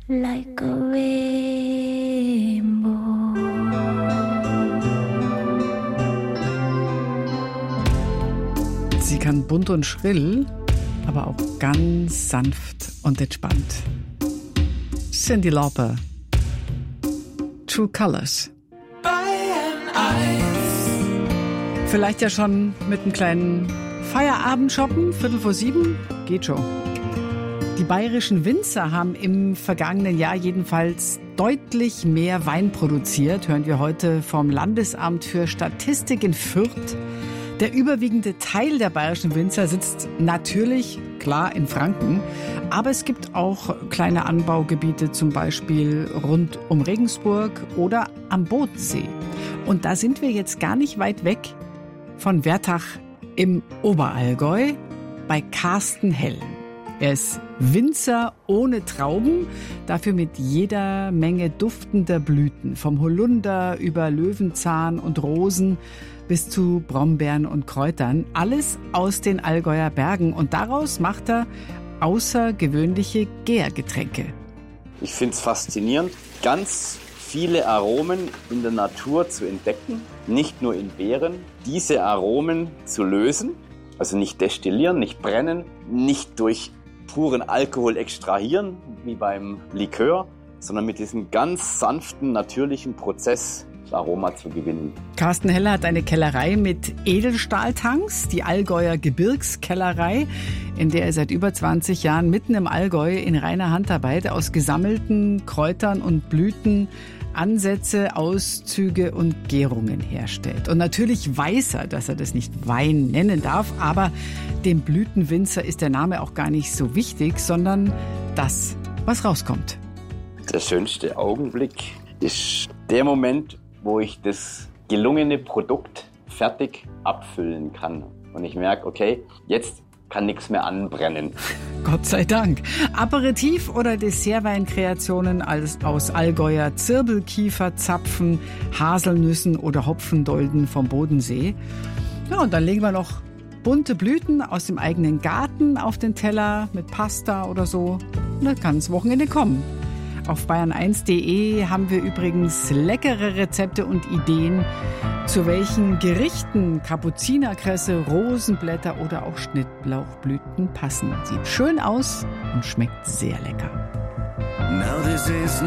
like a rainbow. Sie kann bunt und schrill, aber auch ganz sanft und entspannt. Cyndi Lauper, True Colors. Vielleicht ja schon mit einem kleinen Feierabend shoppen, 6:45, geht schon. Die bayerischen Winzer haben im vergangenen Jahr jedenfalls deutlich mehr Wein produziert, hören wir heute vom Landesamt für Statistik in Fürth. Der überwiegende Teil der bayerischen Winzer sitzt natürlich, klar, in Franken. Aber es gibt auch kleine Anbaugebiete, zum Beispiel rund um Regensburg oder am Bodensee. Und da sind wir jetzt gar nicht weit weg von Wertach im Oberallgäu bei Carsten Hell. Er ist Winzer ohne Trauben, dafür mit jeder Menge duftender Blüten. Vom Holunder über Löwenzahn und Rosen bis zu Brombeeren und Kräutern. Alles aus den Allgäuer Bergen. Und daraus macht er außergewöhnliche Gärgetränke. Ich finde es faszinierend, ganz viele Aromen in der Natur zu entdecken. Nicht nur in Beeren. Diese Aromen zu lösen. Also nicht destillieren, nicht brennen, nicht durch puren Alkohol extrahieren, wie beim Likör, sondern mit diesem ganz sanften, natürlichen Prozess das Aroma zu gewinnen. Carsten Heller hat eine Kellerei mit Edelstahltanks, die Allgäuer Gebirgskellerei, in der er seit über 20 Jahren mitten im Allgäu in reiner Handarbeit aus gesammelten Kräutern und Blüten Ansätze, Auszüge und Gärungen herstellt. Und natürlich weiß er, dass er das nicht Wein nennen darf, aber dem Blütenwinzer ist der Name auch gar nicht so wichtig, sondern das, was rauskommt. Der schönste Augenblick ist der Moment, wo ich das gelungene Produkt fertig abfüllen kann. Und ich merke, okay, jetzt kann nichts mehr anbrennen. Gott sei Dank. Aperitif- oder Dessertweinkreationen aus Allgäuer Zirbelkieferzapfen, Haselnüssen oder Hopfendolden vom Bodensee. Ja, und dann legen wir noch bunte Blüten aus dem eigenen Garten auf den Teller mit Pasta oder so. Und dann kann das Wochenende kommen. Auf bayern1.de haben wir übrigens leckere Rezepte und Ideen, zu welchen Gerichten Kapuzinerkresse, Rosenblätter oder auch Schnittlauchblüten passen. Sieht schön aus und schmeckt sehr lecker. Now this is